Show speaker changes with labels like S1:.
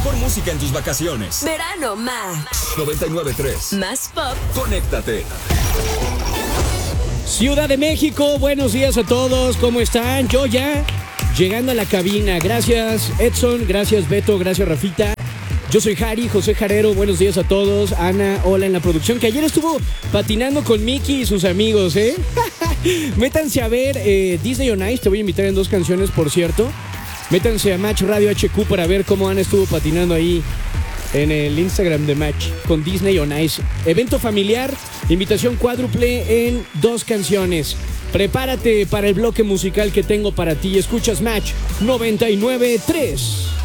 S1: mejor música en tus vacaciones.
S2: Verano Max.
S1: 99.3.
S2: Más pop.
S1: Conéctate.
S3: Ciudad de México, buenos días a todos, ¿cómo están? Yo ya llegando a la cabina. Gracias Edson, gracias Beto, gracias Rafita. Yo soy Jari, José Jarero, buenos días a todos. Ana, hola en la producción, que ayer estuvo patinando con Mickey y sus amigos, ¿eh? Métanse a ver Disney on Ice, te voy a invitar en 2 canciones, por cierto. Métanse a Match Radio HQ para ver cómo Ana estuvo patinando ahí en el Instagram de Match con Disney on Ice. Evento familiar, invitación cuádruple en 2 canciones. Prepárate para el bloque musical que tengo para ti. Escuchas Match 99.3.